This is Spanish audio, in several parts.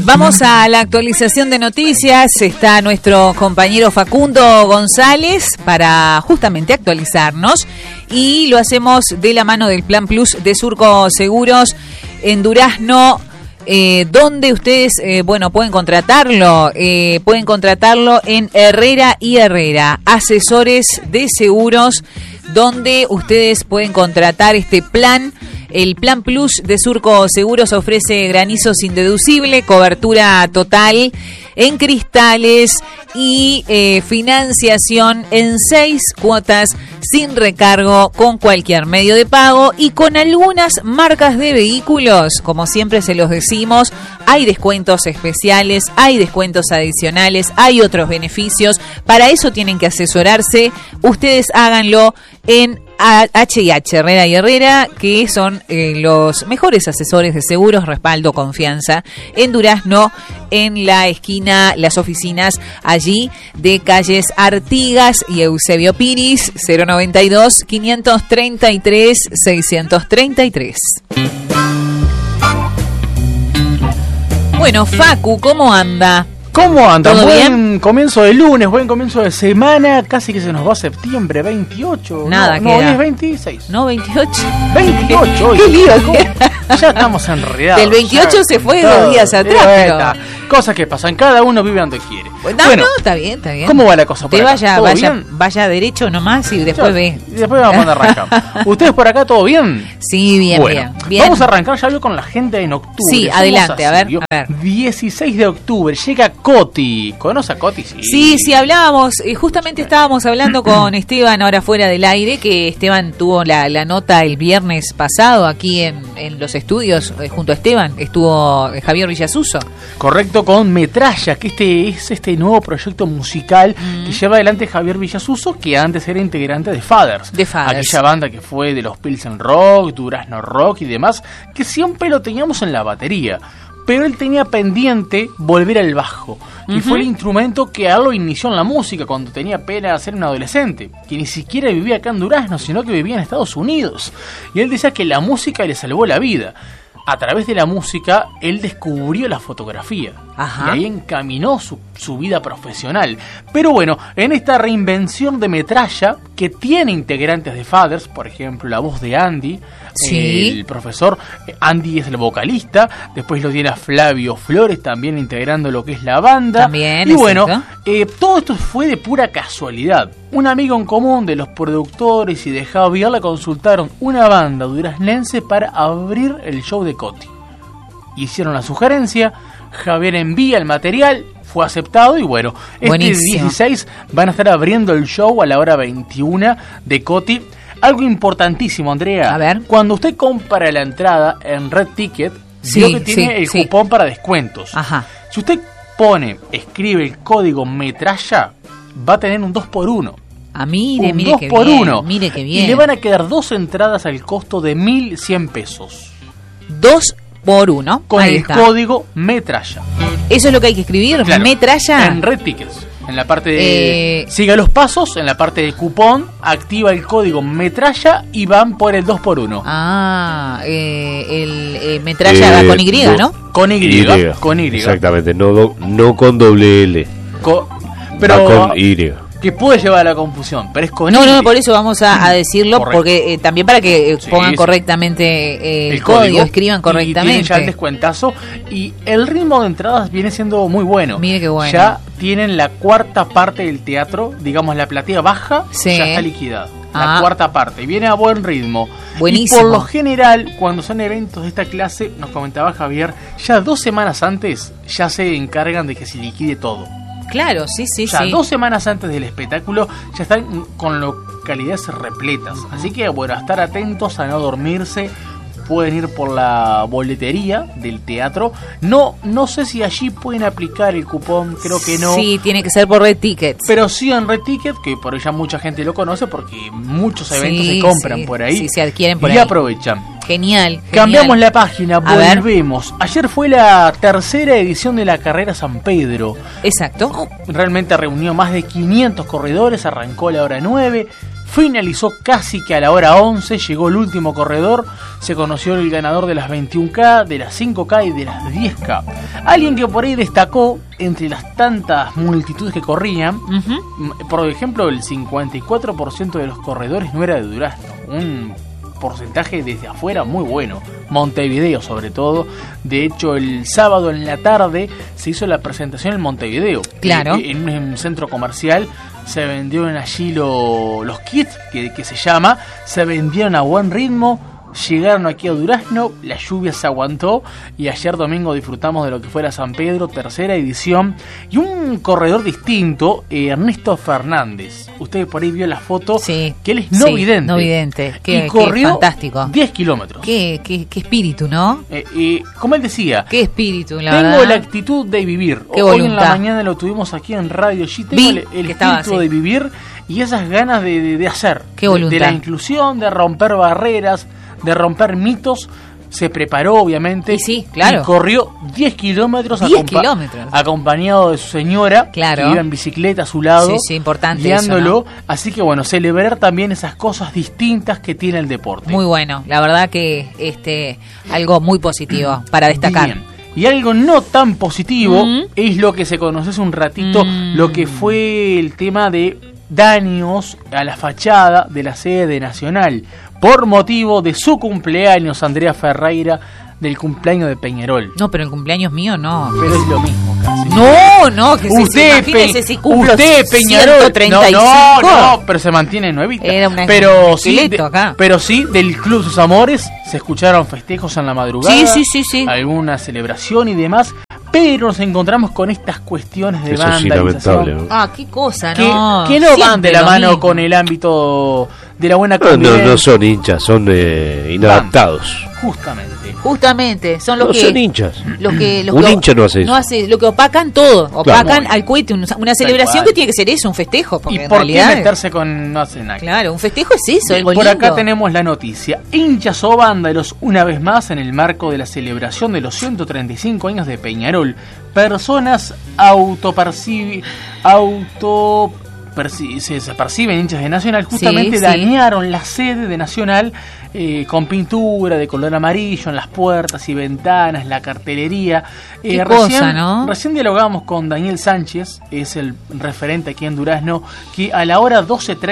Vamos a la actualización de noticias. Está nuestro compañero Facundo González para justamente actualizarnos y lo hacemos de la mano del Plan Plus de Surco Seguros en Durazno. Donde ustedes, pueden contratarlo. Pueden contratarlo en Herrera y Herrera, asesores de seguros, donde ustedes pueden contratar este plan. El Plan Plus de Surco Seguros ofrece granizo sin deducible, cobertura total en cristales y financiación en 6 cuotas sin recargo con cualquier medio de pago y con algunas marcas de vehículos. Como siempre se los decimos, hay descuentos especiales, hay descuentos adicionales, hay otros beneficios. Para eso tienen que asesorarse. Ustedes háganlo en H&H Herrera y Herrera, que son los mejores asesores de seguros, respaldo, confianza en Durazno, en la esquina, las oficinas allí de calles Artigas y Eusebio Piris, 092-533-633. Bueno, Facu, ¿cómo anda? ¿Cómo anda? Buen comienzo de lunes, buen comienzo de semana, casi que se nos va septiembre, 28. Nada, no, hoy es 26. No, 28. 28 hoy. Qué lío. Ya estamos enredados. Del 28 se fue 2 días atrás, pero... Cosas que pasan, cada uno vive donde quiere. No, está bien. ¿Cómo va la cosa por acá? Vaya derecho nomás y después ve. Y después vamos a arrancar. ¿Ustedes por acá todo bien? Sí, bien. Vamos a arrancar ya con la gente en octubre. Sí, adelante, a ver. 16 de octubre, llega Coti. ¿Conoce a Coti? Sí, hablábamos, justamente estábamos hablando con Esteban ahora fuera del aire, que Esteban tuvo la nota el viernes pasado aquí en los estudios, junto a Esteban, estuvo Javier Villasuso. Correcto, con Metralla, que es este nuevo proyecto musical que lleva adelante Javier Villasuso, que antes era integrante de Fathers. Aquella banda que fue de los Pilsen Rock, Durazno Rock y demás, que siempre lo teníamos en la batería. Pero él tenía pendiente volver al bajo, que fue el instrumento que a él lo inició en la música cuando tenía apenas ser un adolescente, que ni siquiera vivía acá en Durazno, sino que vivía en Estados Unidos. Y él decía que la música le salvó la vida. A través de la música, él descubrió la fotografía. Ajá. Y ahí encaminó su vida profesional. Pero bueno, en esta reinvención de Metralla, que tiene integrantes de Fathers, por ejemplo, la voz de Andy, el profesor Andy es el vocalista, después lo tiene a Flavio Flores también integrando lo que es la banda. También, y bueno, todo esto fue de pura casualidad. Un amigo en común de los productores y de Javier le consultaron una banda duraznense para abrir el show de Coti. Hicieron la sugerencia, Javier envía el material, fue aceptado y bueno, buenísimo. 16 van a estar abriendo el show a la hora 21 de Coti. Algo importantísimo, Andrea. A ver. Cuando usted compra la entrada en Red Ticket, vio que tiene el cupón para descuentos. Ajá. Si usted escribe el código Metralla, va a tener un 2x1. Mire que 2x1. Mire que bien. Y le van a quedar 2 entradas al costo de 1.100 pesos. 2x1. Con el código Metralla. ¿Eso es lo que hay que escribir? Claro, Metralla. En Red Tickets. En la parte de siga los pasos, en la parte de cupón, activa el código Metralla y van por el 2x1. El Metralla va con Y, ¿no? Con Y. Con Y. Exactamente, no con doble L. Pero va con Y. Que puede llevar a la confusión, pero es con Y. No, por eso vamos a decirlo, correcto. Porque también para que pongan correctamente el código, escriban correctamente. Y tienen ya el descuentazo y el ritmo de entradas viene siendo muy bueno. Mire qué bueno. Ya tienen la cuarta parte del teatro, digamos la platea baja, ya está liquidada. La cuarta parte, y viene a buen ritmo. Buenísimo. Y por lo general, cuando son eventos de esta clase, nos comentaba Javier, ya 2 semanas antes ya se encargan de que se liquide todo. Claro, sí. 2 semanas antes del espectáculo ya están con localidades repletas. Así que, bueno, a estar atentos a no dormirse. Pueden ir por la boletería del teatro. No sé si allí pueden aplicar el cupón, creo que no. Sí, tiene que ser por Red Tickets. Pero sí en Red Ticket, que por ella mucha gente lo conoce porque muchos eventos se compran por ahí. Sí, se adquieren por ahí. Y aprovechan. Genial. Cambiamos la página, volvemos. Ayer fue la tercera edición de la carrera San Pedro. Exacto. Realmente reunió más de 500 corredores, arrancó a la hora 9. finalizó casi que a la hora 11, llegó el último corredor, se conoció el ganador de las 21K, de las 5K y de las 10K. Alguien que por ahí destacó entre las tantas multitudes que corrían, por ejemplo, el 54% de los corredores no era de Durazno, un porcentaje desde afuera muy bueno, Montevideo sobre todo. De hecho, el sábado en la tarde se hizo la presentación en Montevideo, claro, en un centro comercial. Se vendieron allí los kits, que se llama, se vendieron a buen ritmo, llegaron aquí a Durazno, la lluvia se aguantó y ayer domingo disfrutamos de lo que fue la San Pedro, tercera edición, y un corredor distinto, Ernesto Fernández. Usted por ahí vio la foto, sí, que él es no vidente. No vidente, y corrió fantástico. 10 kilómetros. Qué espíritu, ¿no? Como él decía, qué espíritu, la tengo verdad. La actitud de vivir. Qué Hoy voluntad. En la mañana lo tuvimos aquí en Radio G. Tengo el espíritu de vivir y esas ganas de hacer. Qué voluntad. De la inclusión, de romper barreras, de romper mitos. Se preparó, obviamente, y sí, claro, y corrió 10 kilómetros, acompañado de su señora, claro, que iba en bicicleta a su lado, sí, importante guiándolo. eso, ¿no? Así que bueno, celebrar también esas cosas distintas que tiene el deporte. Muy bueno, la verdad que algo muy positivo para destacar. Bien. Y algo no tan positivo es lo que se conoció hace un ratito, lo que fue el tema de daños a la fachada de la sede de Nacional por motivo de su cumpleaños, Andrea Ferreira, del cumpleaños de Peñarol. No, pero el cumpleaños mío no. Pero es lo mismo casi. No, que imagínese si cumplo usted, Peñarol, 135. No, pero se mantiene nuevita. Era un esqueleto acá. Pero sí, del Club Sus Amores se escucharon festejos en la madrugada. Sí. Alguna celebración y demás. Pero nos encontramos con estas cuestiones de vandalización. Lamentable, ¿no? Ah, qué cosa, ¿no? Que no van de la mano mismo con el ámbito de la buena convivencia. No son hinchas, son inadaptados. Justamente, son los que son hinchas. Un hincha no hace eso. Lo que opacan todo, opacan claro, al cohete, una celebración que tiene que ser eso, un festejo. ¿Y por qué meterse con no hace nada? Claro, un festejo es eso, algo por lindo. acá tenemos la noticia. Hinchas o vándalos, una vez más en el marco de la celebración de los 135 años de Peñarol. Personas se perciben hinchas de Nacional, justamente dañaron la sede de Nacional con pintura de color amarillo en las puertas y ventanas, la cartelería. Recién dialogamos con Daniel Sánchez, es el referente aquí en Durazno, que a la hora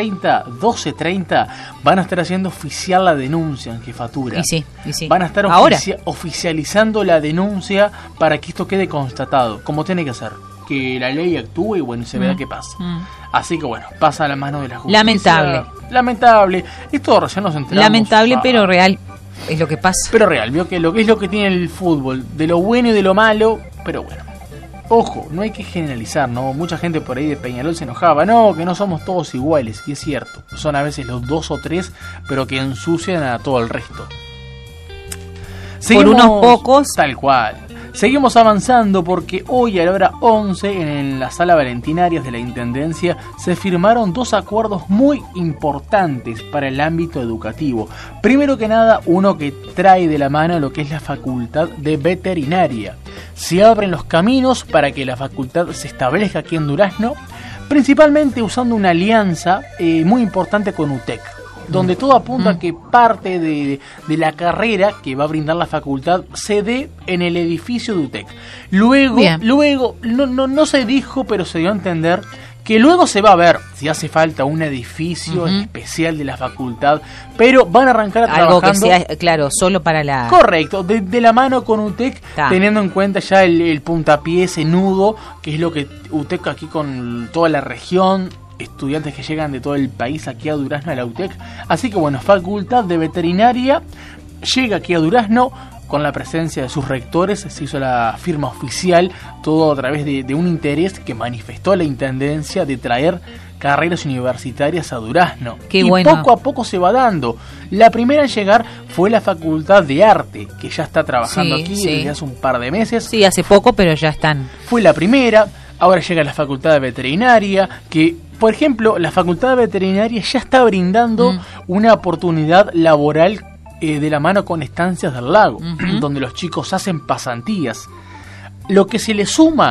12:30 van a estar haciendo oficial la denuncia en jefatura. Y sí. Van a estar oficializando la denuncia para que esto quede constatado, como tiene que ser. Que la ley actúe y bueno, se verá qué pasa. Así que bueno, pasa a la mano de la justicia. Lamentable. Esto recién nos enteramos. Lamentable, pero real. Es lo que pasa. Pero real, vio que es lo que tiene el fútbol, de lo bueno y de lo malo, pero bueno. Ojo, no hay que generalizar, ¿no? Mucha gente por ahí de Peñarol se enojaba. No, que no somos todos iguales, y es cierto. Son a veces los 2 o 3, pero que ensucian a todo el resto. Seguimos, por unos pocos. Tal cual. Seguimos avanzando porque hoy a la hora 11 en la sala Valentinarias de la Intendencia se firmaron 2 acuerdos muy importantes para el ámbito educativo. Primero que nada, uno que trae de la mano lo que es la Facultad de Veterinaria. Se abren los caminos para que la facultad se establezca aquí en Durazno, principalmente usando una alianza muy importante con UTEC, donde todo apunta a que parte de la carrera que va a brindar la facultad se dé en el edificio de UTEC. Luego no se dijo, pero se dio a entender que luego se va a ver si hace falta un edificio especial de la facultad, pero van a arrancar algo trabajando... que sea, claro, solo para la... Correcto, de la mano con UTEC, teniendo en cuenta ya el puntapié, ese nudo, que es lo que UTEC aquí con toda la región, estudiantes que llegan de todo el país aquí a Durazno, a la UTEC. Así que bueno, Facultad de Veterinaria llega aquí a Durazno con la presencia de sus rectores. Se hizo la firma oficial, todo a través de un interés que manifestó la Intendencia de traer carreras universitarias a Durazno. Qué y bueno. Poco a poco se va dando. La primera en llegar fue la Facultad de Arte, que ya está trabajando aquí desde hace un par de meses. Sí, hace poco, pero ya están. Fue la primera. Ahora llega la Facultad de Veterinaria, que, por ejemplo, la Facultad de Veterinaria ya está brindando una oportunidad laboral de la mano con Estancias del Lago, donde los chicos hacen pasantías. Lo que se le suma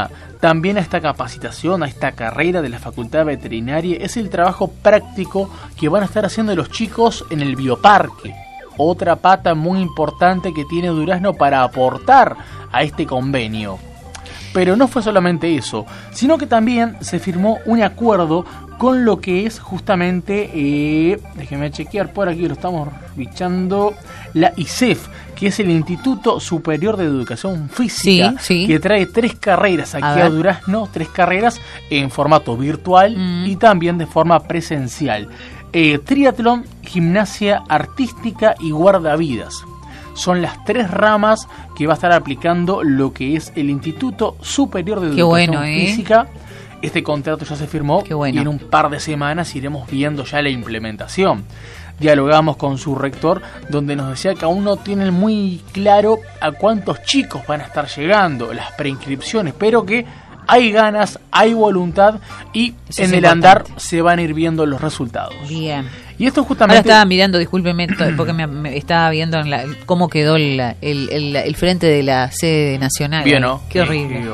también a esta capacitación, a esta carrera de la Facultad Veterinaria, es el trabajo práctico que van a estar haciendo los chicos en el bioparque. Otra pata muy importante que tiene Durazno para aportar a este convenio. Pero no fue solamente eso, sino que también se firmó un acuerdo con lo que es justamente, déjenme chequear por aquí, lo estamos bichando, la ISEF, que es el Instituto Superior de Educación Física, que trae 3 carreras aquí a Durazno, 3 carreras en formato virtual y también de forma presencial. Triatlón, gimnasia artística y guardavidas. Son las 3 ramas que va a estar aplicando lo que es el Instituto Superior de Educación Física. Este contrato ya se firmó y en un par de semanas iremos viendo ya la implementación. Dialogamos con su rector, donde nos decía que aún no tienen muy claro a cuántos chicos van a estar llegando, las preinscripciones, pero que hay ganas, hay voluntad y eso en el andar se van a ir viendo los resultados. Bien. Y esto justamente... Ahora estaba mirando, discúlpeme, porque me estaba viendo cómo quedó el frente de la sede nacional. Bien, ¿no? Qué horrible.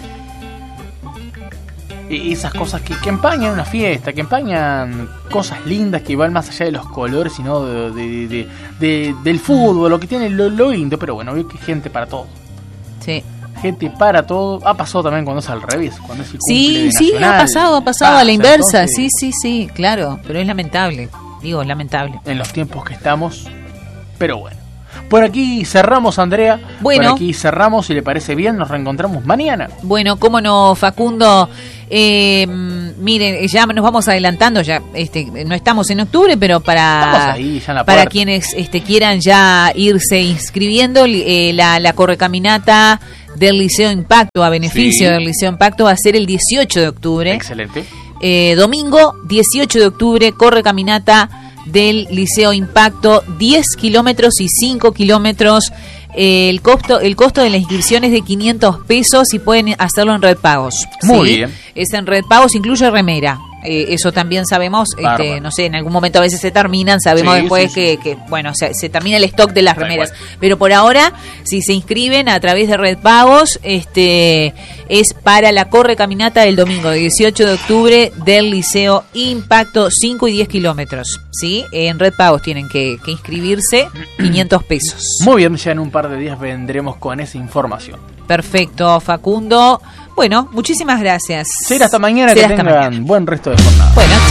Y esas cosas que empañan una fiesta, que empañan cosas lindas que van más allá de los colores, sino del fútbol, lo que tiene lo lindo. Pero bueno, veo que hay gente para todo. Sí. Gente para todo. Ha pasado también cuando es al revés, cuando es el cumple nacional. Ha pasado a la inversa. Entonces, sí, claro, pero es lamentable. Digo, lamentable. En los tiempos que estamos, pero bueno. Por aquí cerramos, Andrea. Bueno. Por aquí cerramos, si le parece bien, nos reencontramos mañana. Bueno, cómo no, Facundo. Miren, ya nos vamos adelantando, ya no estamos en octubre, pero para quienes quieran ya irse inscribiendo, la correcaminata del Liceo Impacto, a beneficio del Liceo Impacto, va a ser el 18 de octubre. Excelente. Domingo 18 de octubre, correcaminata del Liceo Impacto, 10 kilómetros y 5 kilómetros. El costo de la inscripción es de 500 pesos y pueden hacerlo en Red Pagos. Muy bien. Es en Red Pagos, incluye remera. Eso también sabemos, no sé, en algún momento a veces se terminan, sabemos después que se termina el stock de las remeras. Bueno. Pero por ahora, si se inscriben a través de Red Pagos, es para la correcaminata del domingo 18 de octubre del Liceo Impacto, 5 y 10 kilómetros. ¿Sí? En Red Pagos tienen que inscribirse, 500 pesos. Muy bien, ya en un par de días vendremos con esa información. Perfecto, Facundo. Bueno, muchísimas gracias. Será hasta mañana, que tengan buen resto de jornada. Bueno,